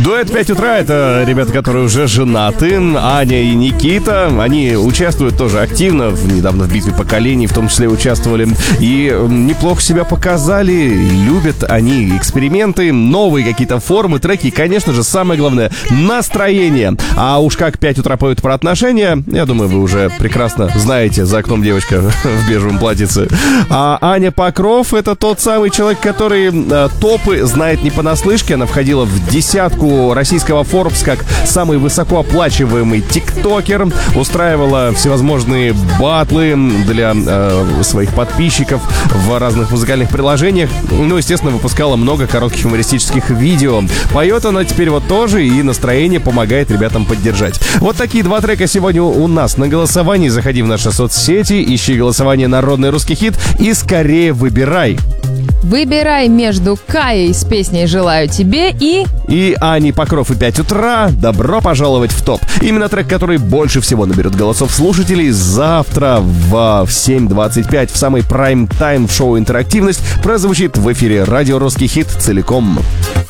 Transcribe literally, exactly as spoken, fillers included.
Дуэт «пять утра» — это ребята, которые уже женаты. Аня и Никита. Они участвуют тоже активно. Недавно в «Битве поколений» в том числе участвовали. И неплохо себя показали. Любят они эксперименты, новые какие-то формы, треки. И, конечно же, самое главное — настроение. А уж как «пять утра» поют про отношения, я думаю, вы уже прекрасно знаете. За окном девочка в бежевом платьице. А Аня Покров — это тот самый человек, который э, топы знает не понаслышке. Она входила в десятку российского Forbes как самый высокооплачиваемый тиктокер, устраивала всевозможные батлы для э, своих подписчиков в разных музыкальных приложениях. Ну, естественно, выпускала много коротких юмористических видео. Поет она теперь вот тоже, и настроение помогает ребятам поддержать. Вот такие два трека сегодня у нас на голосовании. Заходи в наши соцсети, ищи голосование «Народный русский хит» и скорее выбирай. Выбирай между Каей с песней «Желаю тебе» и... И Ани Покров и «пять утра». Добро пожаловать в топ. Именно трек, который больше всего наберет голосов слушателей, завтра в семь двадцать пять в самый прайм-тайм в шоу «Интерактивность» прозвучит в эфире радио «Русский хит» целиком.